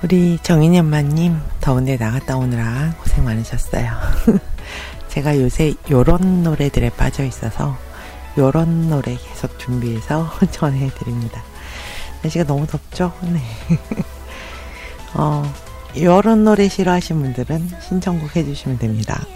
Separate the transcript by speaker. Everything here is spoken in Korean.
Speaker 1: 우리 정인이 엄마님 더운데 나갔다 오느라 고생 많으셨어요. 제가 요새 요런 노래들에 빠져 있어서 요런 노래 계속 준비해서 전해드립니다. 날씨가 너무 덥죠? 네. 요런 노래 싫어하시는 분들은 신청곡 해주시면 됩니다.